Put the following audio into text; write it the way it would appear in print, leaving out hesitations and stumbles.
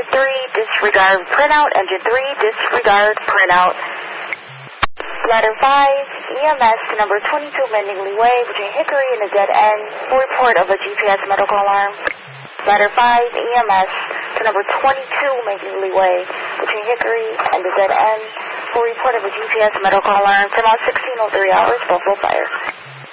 disregard printout. Engine 3, disregard printout. Ladder 5, EMS to number 22 Mendingley Way between Hickory and the dead end for report of a GPS medical alarm. Ladder 5, EMS to number 22 Mendingley Way between Hickory and the dead end for report of a GPS medical alarm from about 16:03 hours, Buffalo Fire.